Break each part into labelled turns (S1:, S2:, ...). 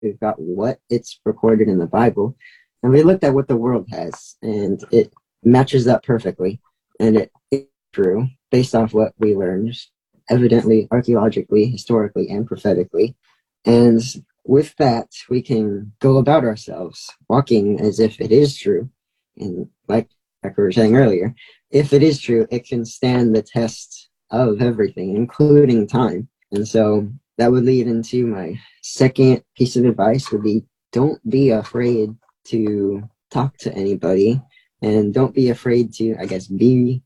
S1: we've got what it's recorded in the Bible, and we looked at what the world has, and it matches up perfectly. And it is true based off what we learned, evidently, archaeologically, historically, and prophetically. And with that, we can go about ourselves, walking as if it is true. And like we were saying earlier, if it is true, it can stand the test of everything, including time. And so that would lead into my second piece of advice would be, don't be afraid to talk to anybody, and don't be afraid to, be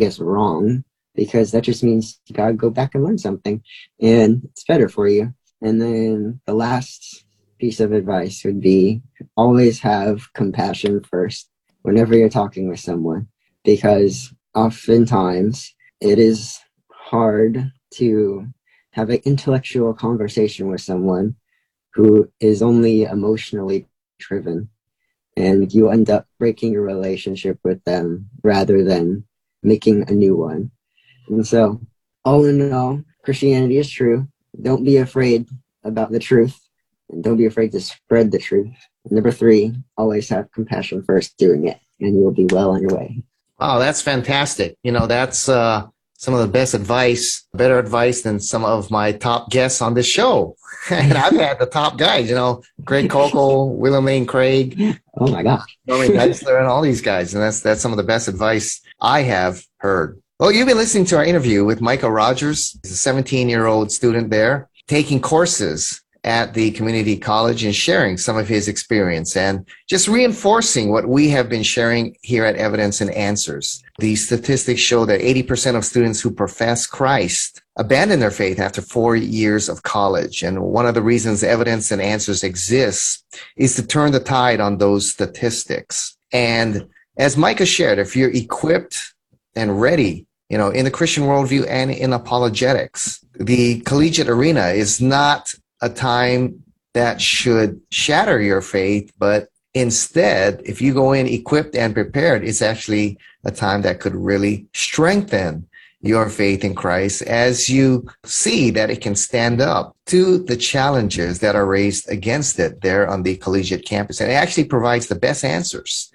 S1: wrong, because that just means you gotta go back and learn something, and it's better for you. And then the last piece of advice would be, always have compassion first whenever you're talking with someone, because oftentimes it is hard to have an intellectual conversation with someone who is only emotionally driven, and you end up breaking your relationship with them rather than making a new one. And so, all in all, Christianity is true. Don't be afraid about the truth, and don't be afraid to spread the truth. Number 3, always have compassion first doing it, and you'll be well on your way.
S2: Oh, that's fantastic. That's some of the best advice, better advice than some of my top guests on this show. And I've had the top guys, Greg Koukl, William Lane Craig.
S1: Oh my gosh.
S2: Norman Geisler and all these guys. And that's some of the best advice I have heard. Well, you've been listening to our interview with Micah Rogers. He's a 17-year-old student there, taking courses at the community college and sharing some of his experience and just reinforcing what we have been sharing here at Evidence and Answers. The statistics show that 80% of students who profess Christ abandon their faith after 4 years of college. And one of the reasons Evidence and Answers exists is to turn the tide on those statistics. And as Micah shared, if you're equipped and ready, in the Christian worldview and in apologetics, the collegiate arena is not a time that should shatter your faith, but instead, if you go in equipped and prepared, it's actually a time that could really strengthen your faith in Christ as you see that it can stand up to the challenges that are raised against it there on the collegiate campus. And it actually provides the best answers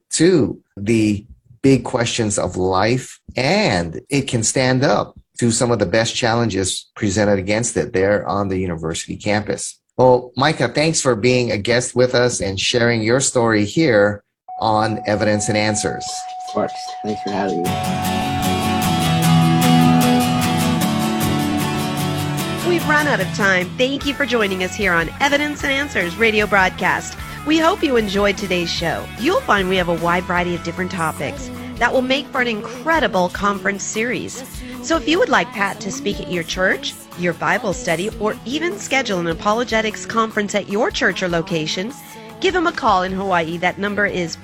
S2: to the big questions of life, and it can stand up to some of the best challenges presented against it there on the university campus. Well, Micah, thanks for being a guest with us and sharing your story here on Evidence and Answers.
S1: Of course. Thanks for having me.
S3: We've run out of time. Thank you for joining us here on Evidence and Answers radio broadcast. We hope you enjoyed today's show. You'll find we have a wide variety of different topics that will make for an incredible conference series. So if you would like Pat to speak at your church, your Bible study, or even schedule an apologetics conference at your church or location, give him a call in Hawaii. That number is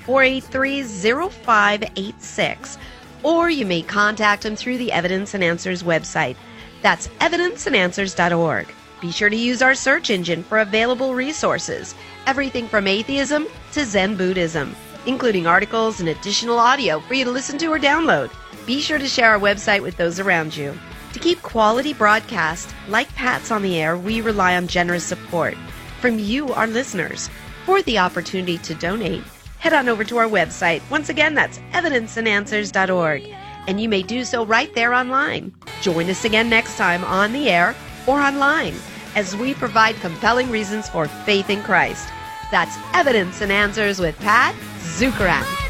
S3: 483-0586. Or you may contact him through the Evidence and Answers website. That's evidenceandanswers.org. Be sure to use our search engine for available resources, everything from atheism to Zen Buddhism, including articles and additional audio for you to listen to or download. Be sure to share our website with those around you. To keep quality broadcast like Pat's on the air, we rely on generous support from you, our listeners. For the opportunity to donate, head on over to our website. Once again, that's evidenceandanswers.org. And you may do so right there online. Join us again next time on the air or online as we provide compelling reasons for faith in Christ. That's Evidence and Answers with Pat Zukeran.